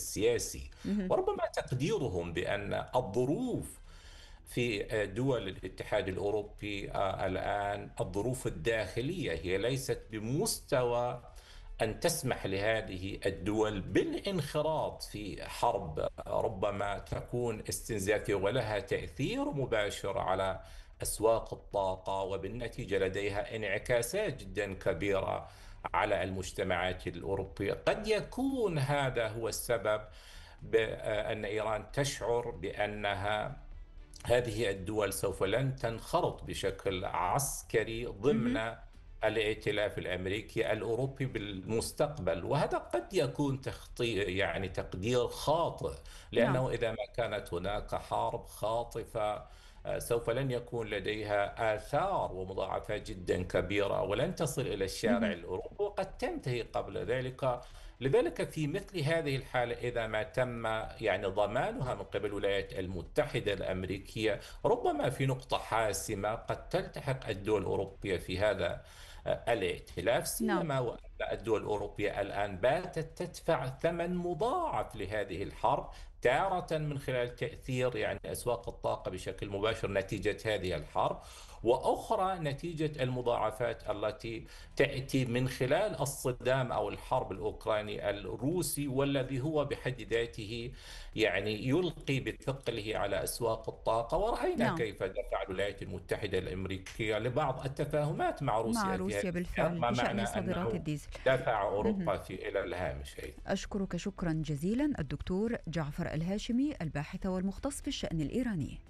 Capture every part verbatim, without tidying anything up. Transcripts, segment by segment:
السياسي. مهم. وربما تقديرهم بأن الظروف في دول الاتحاد الأوروبي آه، الآن الظروف الداخلية هي ليست بمستوى أن تسمح لهذه الدول بالانخراط في حرب ربما تكون استنزافية ولها تأثير مباشر على أسواق الطاقة، وبالنتيجة لديها انعكاسات جدا كبيرة على المجتمعات الأوروبية. قد يكون هذا هو السبب بأن إيران تشعر بأنها هذه الدول سوف لن تنخرط بشكل عسكري مهم. ضمن الائتلاف الامريكي الاوروبي بالمستقبل. وهذا قد يكون تخطيط، يعني تقدير خاطئ، نعم. لانه اذا ما كانت هناك حرب خاطفه آه، سوف لن يكون لديها آثار ومضاعفات جدا كبيرة، ولن تصل إلى الشارع مهم. الأوروبي، وقد تنتهي قبل ذلك. لذلك في مثل هذه الحالة إذا ما تم يعني ضمانها من قبل الولايات المتحدة الأمريكية، ربما في نقطة حاسمة قد تلتحق الدول الأوروبية في هذا آه، الائتلاف، نعم. سيما وأن الدول الأوروبية الآن باتت تدفع ثمن مضاعف لهذه الحرب، تارة من خلال تأثير يعني أسواق الطاقة بشكل مباشر نتيجة هذه الحرب، وأخرى نتيجة المضاعفات التي تأتي من خلال الصدام أو الحرب الأوكراني الروسي، والذي هو بحد ذاته يعني يلقي بثقله على أسواق الطاقة. ورأينا نعم. كيف دفع الولايات المتحدة الأمريكية لبعض التفاهمات مع مع روسيا في هذا روسيا السياق، بالفعل ما معنى بشأن صادرات أنه الديزل. دفع مهم. أوروبا في إلى الهامش أيضا. أشكرك شكرا جزيلا الدكتور جعفر الهاشمي، الباحث والمختص في الشأن الإيراني.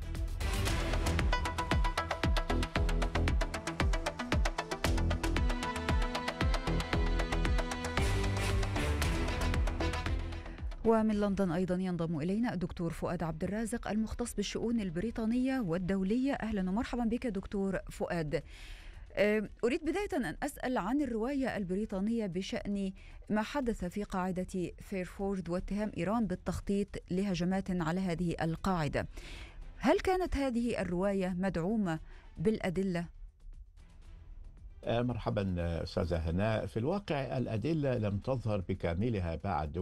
ومن لندن أيضا ينضم إلينا الدكتور فؤاد عبد الرازق، المختص بالشؤون البريطانية والدولية. أهلا ومرحبا بك دكتور فؤاد. أه، أريد بداية أن أسأل عن الرواية البريطانية بشأن ما حدث في قاعدة فيرفورد واتهام إيران بالتخطيط لهجمات على هذه القاعدة. هل كانت هذه الرواية مدعومة بالأدلة؟ آه، مرحبا آه، أستاذة هناء. في الواقع الأدلة لم تظهر بكاملها بعد،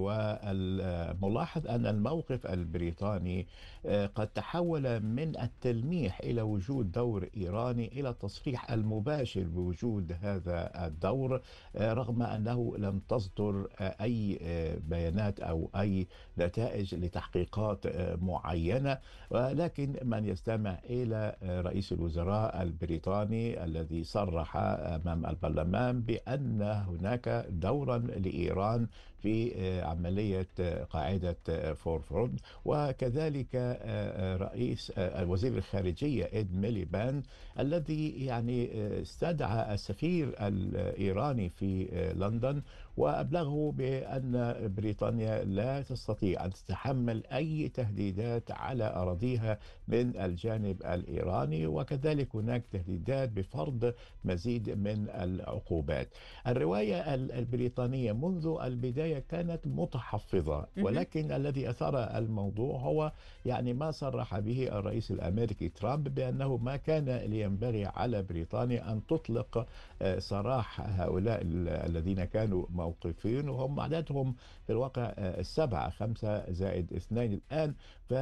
والملاحظ أن الموقف البريطاني آه، قد تحول من التلميح إلى وجود دور إيراني إلى التصريح المباشر بوجود هذا الدور، آه، رغم أنه لم تصدر آه، أي آه، بيانات أو أي نتائج لتحقيقات آه، معينة. ولكن من يستمع إلى آه، رئيس الوزراء البريطاني الذي صرح أمام البرلمان بأن هناك دورا لإيران في آه، عملية آه، قاعدة آه، فورفورد، وكذلك آه، آه، رئيس آه، وزير الخارجية إد ميليبان الذي يعني آه، استدعى السفير الإيراني في آه، لندن وأبلغه بأن بريطانيا لا تستطيع أن تتحمل أي تهديدات على أراضيها من الجانب الإيراني، وكذلك هناك تهديدات بفرض مزيد من العقوبات. الرواية ال- البريطانية منذ البداية كانت متحفظة، مهم. ولكن الذي أثار الموضوع هو يعني ما صرح به الرئيس الأمريكي ترامب بأنه ما كان لينبغي على بريطانيا أن تطلق آه، سراح هؤلاء ال- الذين كانوا موقفين، وهم عددهم في الواقع آه، السبعة، خمسة زائد اثنين الآن.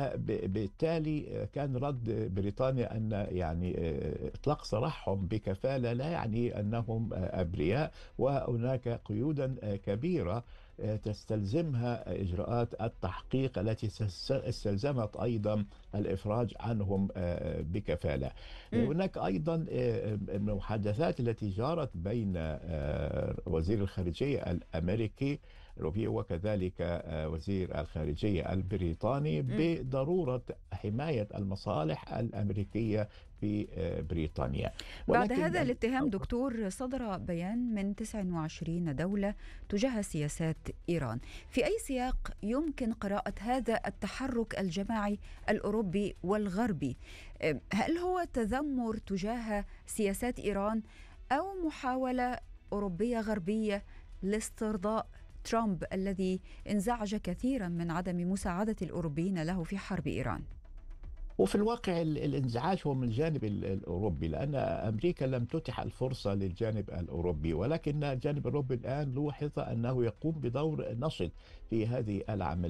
فبالتالي كان رد بريطانيا أن يعني آه، إطلاق سراحهم بكفالة لا يعني أنهم آه، أبرياء، وهناك قيودا آه، كبيرة آه، تستلزمها إجراءات التحقيق التي ستس- استلزمت أيضا الإفراج عنهم آه، بكفالة. مم. هناك أيضا آه، المحادثات التي جرت بين آه، وزير الخارجية الأمريكي روبيو وكذلك آه، وزير الخارجية البريطاني مم. بضرورة حماية المصالح الأمريكية في آه، بريطانيا. بعد ولكن هذا ال- الاتهام دكتور، صدر بيان من تسعة وعشرين دولة تجاه سياسات إيران. في أي سياق يمكن قراءة هذا التحرك الجماعي الأوروبي والغربي؟ هل هو تذمر تجاه سياسات إيران، أو محاولة أوروبية غربية لاسترضاء ترامب الذي انزعج كثيرا من عدم مساعدة الأوروبيين له في حرب إيران؟ وفي الواقع ال- الانزعاج هو من الجانب ال- الأوروبي، لأن أمريكا لم تتح الفرصة للجانب الأوروبي، ولكن الجانب الأوروبي الآن لوحظ أنه يقوم بدور نشط في هذه العملية.